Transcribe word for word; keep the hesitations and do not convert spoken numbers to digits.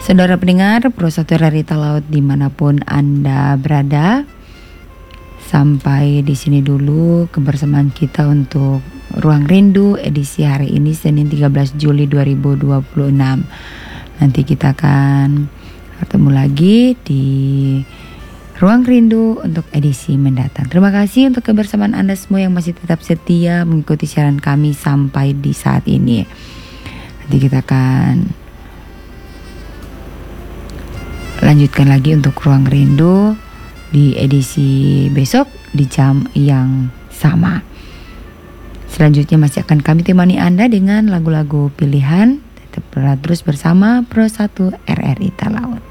Saudara pendengar Pro satu R R I Talaut dimanapun Anda berada, sampai di sini dulu kebersamaan kita untuk Ruang Rindu edisi hari ini Senin tiga belas Juli dua ribu dua puluh enam. Nanti kita akan bertemu lagi di Ruang Rindu untuk edisi mendatang. Terima kasih untuk kebersamaan Anda semua yang masih tetap setia mengikuti siaran kami sampai di saat ini. Nanti kita akan lanjutkan lagi untuk Ruang Rindu di edisi besok di jam yang sama. Selanjutnya masih akan kami temani Anda dengan lagu-lagu pilihan. Tetap terus bersama Pro satu R R I Talaut.